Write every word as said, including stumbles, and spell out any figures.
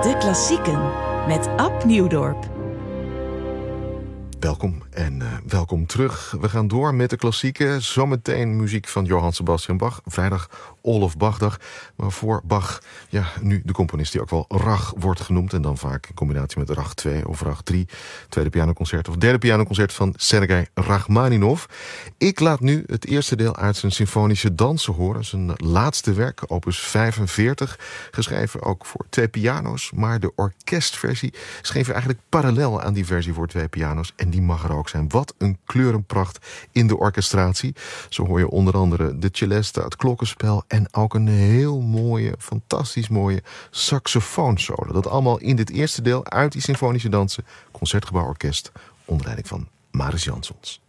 De Klassieken met Ab Nieuwdorp. Welkom en uh, welkom terug. We gaan door met de klassieken. Zometeen muziek van Johann Sebastian Bach. Vrijdag Olof Bachdag. Maar voor Bach, ja, nu de componist die ook wel Rach wordt genoemd. En dan vaak in combinatie met Rach twee of Rach drie. Tweede pianoconcert of derde pianoconcert van Sergei Rachmaninov. Ik laat nu het eerste deel uit zijn symfonische dansen horen. Zijn laatste werk, opus vijfenveertig. Geschreven ook voor twee piano's. Maar de orkestversie schreef eigenlijk parallel aan die versie voor twee piano's. En die mag er ook zijn. Wat een kleurenpracht in de orchestratie. Zo hoor je onder andere de celesta, het klokkenspel en ook een heel mooie, fantastisch mooie saxofoonsolo. Dat allemaal in dit eerste deel uit die symfonische dansen. Concertgebouworkest onder leiding van Mariss Jansons.